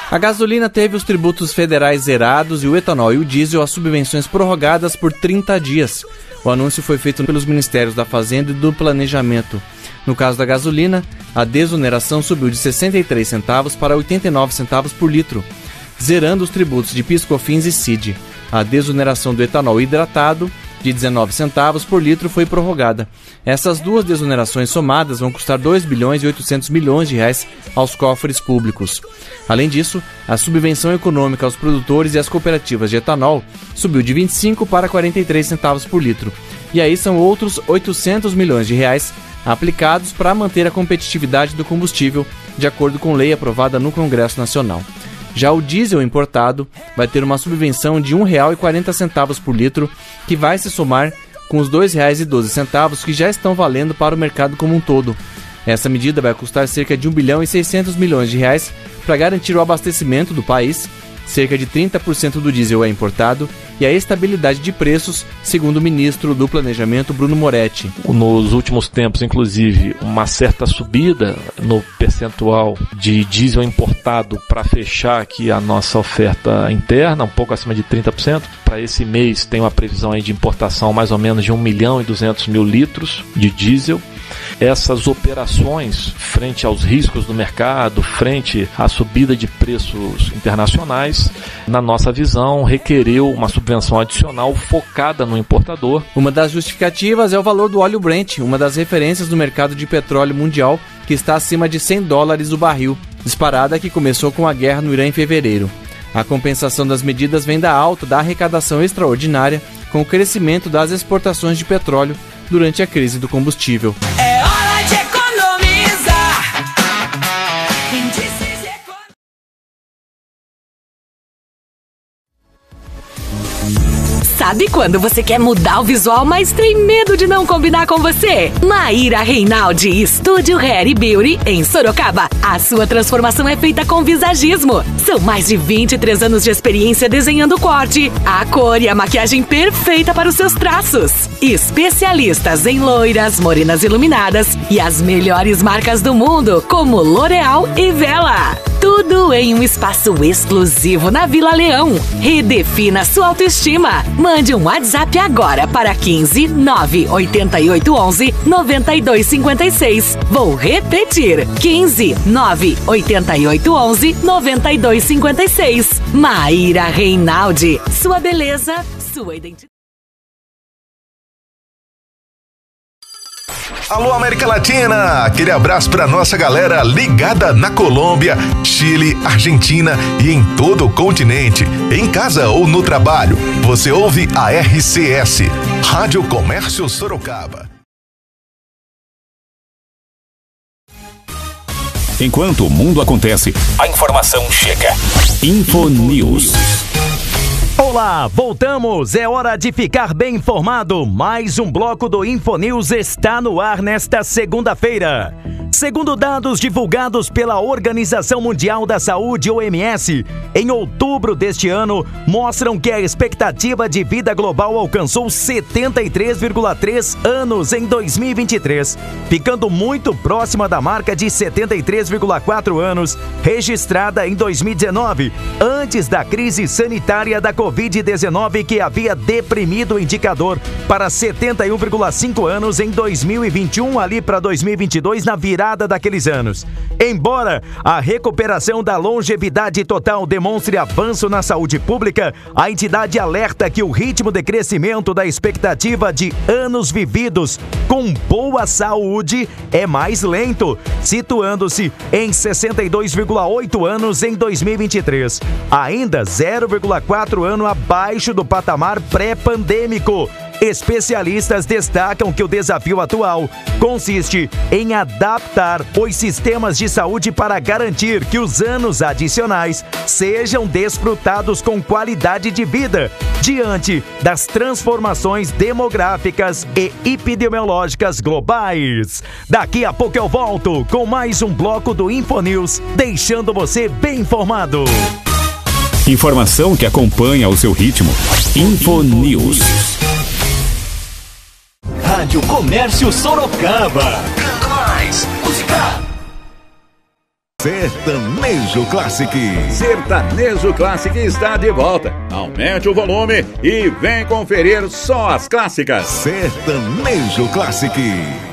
A gasolina teve os tributos federais zerados e o etanol e o diesel as subvenções prorrogadas por 30 dias. O anúncio foi feito pelos Ministérios da Fazenda e do Planejamento. No caso da gasolina, a desoneração subiu de 63 centavos para 89 centavos por litro, zerando os tributos de PIS/COFINS e CID. A desoneração do etanol hidratado, de 19 centavos por litro, foi prorrogada. Essas duas desonerações somadas vão custar 2 bilhões e 800 milhões de reais aos cofres públicos. Além disso, a subvenção econômica aos produtores e às cooperativas de etanol subiu de 25 para 43 centavos por litro. E aí são outros 800 milhões de reais aplicados para manter a competitividade do combustível, de acordo com lei aprovada no Congresso Nacional. Já o diesel importado vai ter uma subvenção de R$ 1,40 por litro, que vai se somar com os R$ 2,12 que já estão valendo para o mercado como um todo. Essa medida vai custar cerca de 1 bilhão e 600 milhões de reais para garantir o abastecimento do país. Cerca de 30% do diesel é importado e a estabilidade de preços, segundo o ministro do Planejamento, Bruno Moretti. Nos últimos tempos, inclusive, uma certa subida no percentual de diesel importado para fechar aqui a nossa oferta interna, um pouco acima de 30%. Para esse mês tem uma previsão aí de importação mais ou menos de 1 milhão e 200 mil litros de diesel. Essas operações, frente aos riscos do mercado, frente à subida de preços internacionais, na nossa visão, requereu uma subvenção adicional focada no importador. Uma das justificativas é o valor do óleo Brent, uma das referências do mercado de petróleo mundial, que está acima de $100 o barril, disparada que começou com a guerra no Irã em fevereiro. A compensação das medidas vem da alta da arrecadação extraordinária com o crescimento das exportações de petróleo durante a crise do combustível. É hora de economizar. Sabe quando você quer mudar o visual, mas tem medo de não combinar com você? Maíra Reinaldi, Estúdio Hair Beauty, em Sorocaba. A sua transformação é feita com visagismo. São mais de 23 anos de experiência desenhando o corte, a cor e a maquiagem perfeita para os seus traços. Especialistas em loiras, morenas iluminadas e as melhores marcas do mundo, como L'Oréal e Vela. Tudo em um espaço exclusivo na Vila Leão. Redefina sua autoestima. Mande um WhatsApp agora para 15 988 11 9256. Vou repetir: 15 988 11 9256. Maíra Reinaldi. Sua beleza, sua identidade. Alô, América Latina! Aquele abraço pra nossa galera ligada na Colômbia, Chile, Argentina e em todo o continente. Em casa ou no trabalho, você ouve a RCS, Rádio Comércio Sorocaba. Enquanto o mundo acontece, a informação chega. Infonews. Olá, voltamos! É hora de ficar bem informado. Mais um bloco do Infonews está no ar nesta segunda-feira. Segundo dados divulgados pela Organização Mundial da Saúde, OMS, em outubro deste ano, mostram que a expectativa de vida global alcançou 73,3 anos em 2023, ficando muito próxima da marca de 73,4 anos registrada em 2019, antes da crise sanitária da Covid-19, que havia deprimido o indicador para 71,5 anos em 2021, ali para 2022, na virada daqueles anos. Embora a recuperação da longevidade total demonstre avanço na saúde pública, a entidade alerta que o ritmo de crescimento da expectativa de anos vividos com boa saúde é mais lento, situando-se em 62,8 anos em 2023, ainda 0,4 ano abaixo do patamar pré-pandêmico. Especialistas destacam que o desafio atual consiste em adaptar os sistemas de saúde para garantir que os anos adicionais sejam desfrutados com qualidade de vida, diante das transformações demográficas e epidemiológicas globais. Daqui a pouco eu volto com mais um bloco do Infonews, deixando você bem informado. Informação que acompanha o seu ritmo. Infonews. Rádio Comércio Sorocaba. Canto mais música. Sertanejo Classic. Sertanejo Classic está de volta. Aumente o volume e vem conferir só as clássicas. Sertanejo Classic.